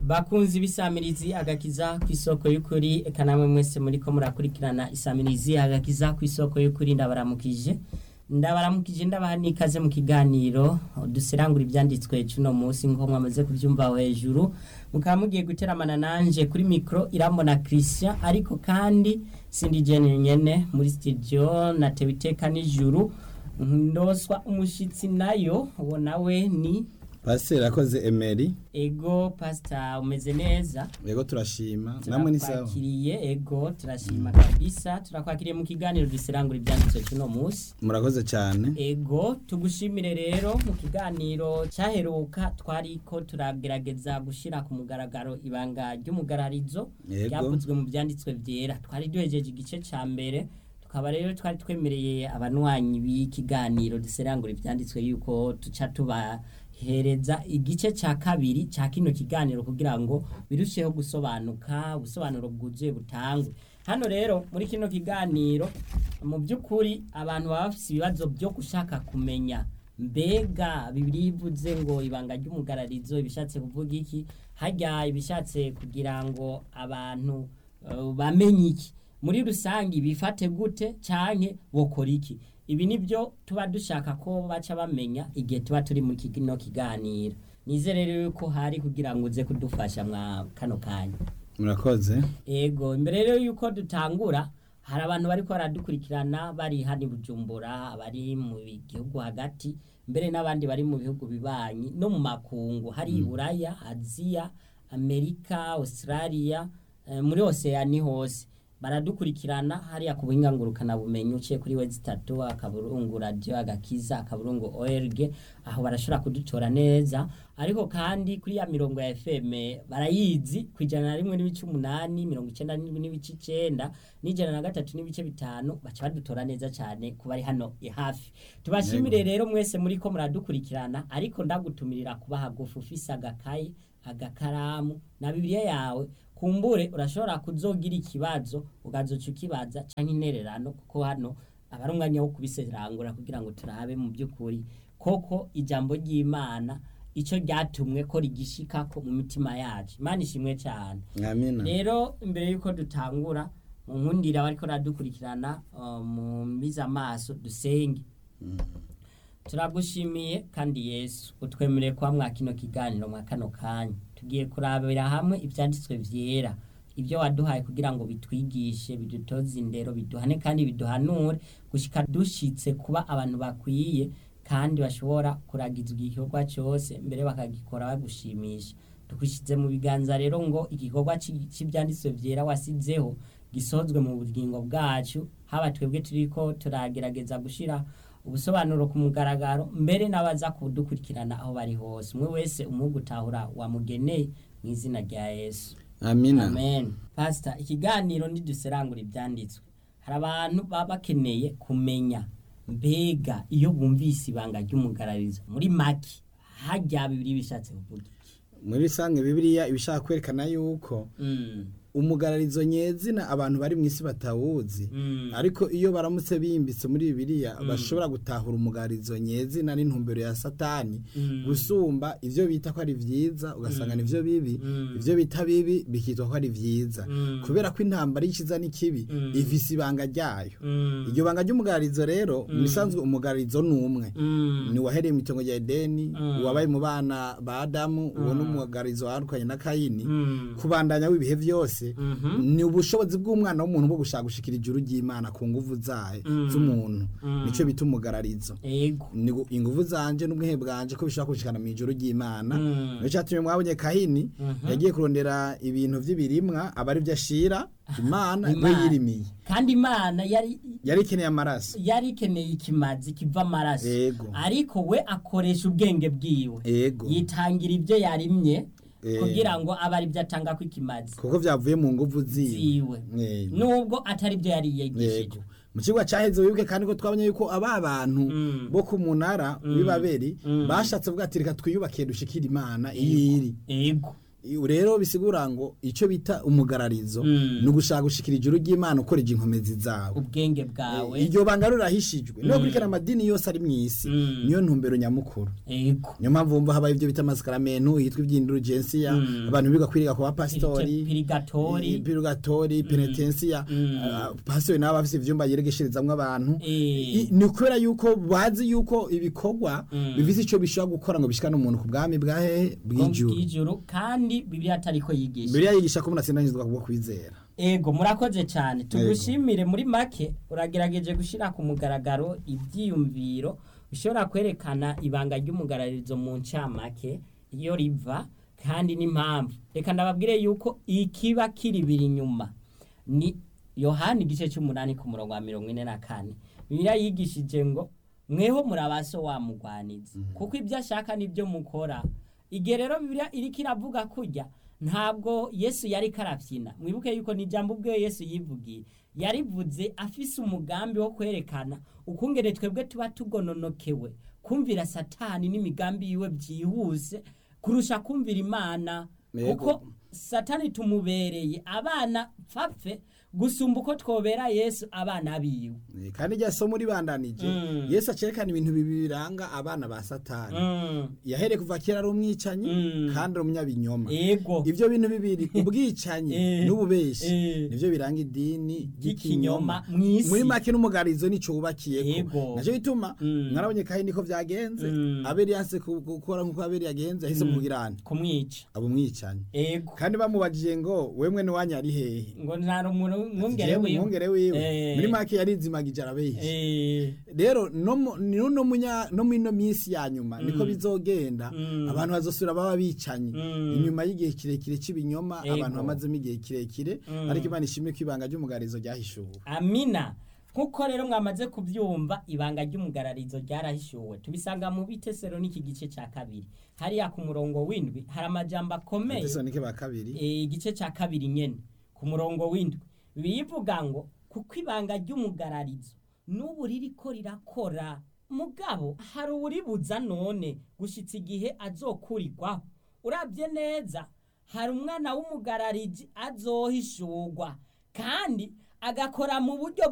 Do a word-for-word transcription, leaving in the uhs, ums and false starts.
Bakunzi bisamirizi agakiza kw'isoko y'ukuri eka namwe mwese muriko murakurikirana isamirizi agakiza kw'isoko y'ukuri ndabaramukije ndabaramukije ndabaha nikaze mu kiganiro duserangura ivyanditswe cuno munsi nko mwamaze kuvyumva hejuru mukaba mugiye guteramana nanje kuri micro Irambona Christian ariko kandi sindi jene nyene muri studio na tebiteka n'ijuru ndoswa umushitsi nayo uwo nawe ni Pastor akoze Emery. Ego pastor umeze neza. Ego turashima. Namwe ni sawa. Turakiriye ego turashima mm. kabisa. Turakwakiriye mu kiganiro duserangura ibyanditswe cy'uno munsi. Murakoze cyane. Ego tugushimire rero mu kiganiro cyaheruka twariko turagerageza gushira ku mugaragaro ibanga ry'umugararizo ryavuzwe mu byanditswe byera. Twari duhejeje igice ca mbere. Tukaba rero twari twemereye abanwanyi b'ikiganiro duserangura ibyanditswe yuko tuca tuba hereza igice ca kabiri ca kino kiganiro kugira ngo birusheho gusobanuka ubusobanuro bwuzuye butangwe. Hano rero muri kino kiganiro mu by'ukuri abantu baba bafite ibibazo byo gushaka kumenya mbega Bibiliya ivuze ngo ibanga ry'umugararizo ibishatse kuvuga iki, hajya ibishatse kugira ngo abantu uh, bamenye iki muri rusangi bifate gute canke bokora iki. Ibi nibyo tuba dushaka ko baca bamenya igihe tuba turi mu kino kiganiro. Nizere rero ko hari kugira ngo uze kudufasha mwa kano kanya. Murakoze. Ego imbere rero yuko dutangura hari abantu bari ko baradukurikirana bari hani Bujumbura, abari mu gihugu hagati, mbere n'abandi bari mu bihugu bibanyi no mu makungu hari mm. Buraya, Aziya, Amerika, Australia, eh, muri Oceania hose. Baradukurikirana hariya ku buhinga ngurukana bumenyi uciye kuri wezi tatu akaburungu radio agakiza akaburungu org aho barashobora kudutora neza, ariko kandi kuri ya mirongo ya F M barayizi kwijana na rimwe n'ibice umunani mirongo icenda n'ibice icenda n'ijana na gatatu n'ibice bitanu baca badutora neza cyane kuba ari hano hafi. Tubashimire rero mwese muri ko muradukurikirana, ariko ndagutumirira kubaha gufu ufise agakaye agakaramu na Bibiliya yawe kumbure urashobora kuzogira ikibazo ugazoca ukibaza canke intererano, kuko hano abarumwanya wo kubiserangura kugira ngo turabe mu by'ukuri koko ijambo ry'Imana ico ryatumwe ko rigishikako mu mitima yacu. Imana ishimwe cyane. Amina. Rero imbere yuko dutangura mu nkundira bariko radukurikirana uh, mu mbiza amaso dusenge. Mm. Turagushimiye kandi Yesu utwemereye kwa mwakino kiganiro mwa kano kanya tugiye kurabira hamwe ivyanditswe vyera, ibyo waduhaye kugira ngo bitwigishe bidutoze indero biduhane kandi biduhanure gushika dushitse kuba abantu bakwiye kandi bashobora kuragizwa igikorwa cyose mbere bakagikora bagushimisha. Tukwishize mu biganza rero ngo igikorwa cy'ivyanditswe vyera wasizeho gisozwe mu bugingo bwacu, haba twebwe turiko turagerageza gushira ubusobanuro ku mugaragaro mbere nabaza kudukurikirana aho bari hose, umwe wese umugutahura wamugeneye mu izina rya Yesu. Amina. Amen. Pastor, ikiganiro ndi duserangura ibyanditswe. Hari abantu baba bakeneye kumenya mbega iyo bumvise ibanga ry'umugararizo muri maki hajya Bibiliya bishatse kuvuga. Muri sange Bibiliya ibishaka kwerekana yuko mm. umugararizo nyezina abantu bari mwisi batawuzi, mm. ariko iyo baramutse bimbitse muri Bibiliya mm. bashobora gutahura umugararizo nyezina n'intumbero ya Satani mm. gusumba ivyo bita ko ari vyiza ugasanga mm. nivyo bibi mm. ivyo bita bibi bikitwa ko ari vyiza mm. kubera ko intambara y'ikiza n'ikibi mm. ivisi ibanga ryayo mm. iryo banga ry'umugararizo rero mm. misanzwe umugararizo numwe mm. ni wahereye mu itongo rya Edeni mm. wabaye mu bana ba Adamu mm. uwo n'umugararizo warukanye na Kayini mm. kubandanya w'ibihe vyose. Mm -hmm. ni ubushobozi bw'umwana w'umuntu bwo gushaka gushikira ijuru ry'Imana ku nguvu zayo mm. z'umuntu mm. nico bita umugararizo. Ego ni inguvu zanje n'ubwihe bwanje ko bishaka gushikana mu ijuru ry'Imana mm. nico cyatumye mwabonye Kahini mm -hmm. yagiye kurondera ibintu vy'ibirimwa abari vyashira Imana ngo yirimiye, kandi Imana yari yari ikeneye amaraso yari ikeneye ikimazi kiva amaraso, ariko we akoresha ubwenge bwiwe yitangira ibyo yarimye kugira ngo abari byatanga kwikimazi kuko byavuye mu nguvu ziwe nubwo atari byo yari yigishije. Mu kigwa cyaheze wibuke kandi ko twabonye yuko aba bantu mm. bo ku munara mm. w'ibaberi mm. bashatse bwatirika twiyubakiye dushikira Imana iyiri. Ego rero bisigura ngo icyo bita umugararizo ni ugushaka gushikira ijuru ry'Imana ukoreje inkomezi zawe ubwenge bwawe iryo banga rurahishijwe no kurikana amadini yose ari mu isi niyo ntumbero nyamukuru yego niyo mpamvu umva habaye ibyo bita amasakramentu yitwa iby'indulgensia abantu biga kwiriga kwa pastori purgatori purgatori penitensia pastori nabo bafite ivyumba yeregesherezamwe abantu ni kubera yuko bazi yuko ibikorwa bifite ico bishobora gukora ngo bishikane umuntu ku bwami bwahe bw'ijuru kandi Bibiliya atariko yigisha Bibiliya yigisha ko munasindanyizwa kubwo kwizera ego murakoze cyane tugushimire muri make uragerageje gushira ku mugaragaro ibyiyumviro bishobora kwerekana ibanga ry'umugararizo mu ncamake iyo riva kandi n'impamvu reka ndababwire yuko ikiba kiri biri nyuma ni Yohana igice cy'umunani ku murongo wa mirongo ine na kane Bibiliya yigishije ngo mweho murabaso wa mugwaniza kuko ibyo ashaka nibyo mukora igihe rero Bibiliya iriko iravuga kurya ntabwo Yesu yari karafyina mwibuke yuko ni jambo ubwe Yesu yivugiye yarivuze afise umugambi wo kwerekana ukungere twebwe tuba tugononokewe kumvira Satani n'imigambi yiwe byihuse kurusha kumvira Imana kuko Satani tumubereye abana pfapfe gusumba uko twobera Yesu abana biwe kandi rya somo ribandanije mm. Yesu acerekana ibintu bibiranga abana ba Satani mm. yahere kuva kera ari umwicanyi mm. kandi ari umunyabinyoma ivyo bintu bibiri ubwicanyi n'ububeshi nivyo biranga idini ry'ikinyoma muri make n'umugarizo nico wubakiyeko naco bituma mm. mwarabonye kandi niko vyagenze mm. Abeli yanse gukora nkuko Abeli yagenze ahise mm. mugirana kumwica abo mwicanyi kandi bamubajije ngo wemwe ni wanya ari hehe ngo nta umuntu mwungere wiwe mwungere wiwe muri make yarizimagije arabehe rero no no munya no mino minsi ya nyuma niko bizogenda abantu bazosura baba bicanye inyuma y'igihe kirekire cy'ibinyoma abantu bamazemo igihe kirekire ariko Imana ishimwe kwibanga ry'umugarizo ryahishuwe amina nkuko rero mwamaze kubyumva ibanga ry'umugararizo ryarahishuwe tubisanga mu bitesero n'iki gice cya kabiri hariya ku murongo w'indwi hari amajambo akomeye Tesonike ba kabiri eh igice cya kabiri nyene ku murongo w'indwi bivuga ngo kuko ibanga ry'umugararizo n'ubu ririko rirakora mugabo hari uribuza none gushitsa igihe azokurirwaho urabye neza hari umwana w'umugarariji azohishurwa kandi agakora mu buryo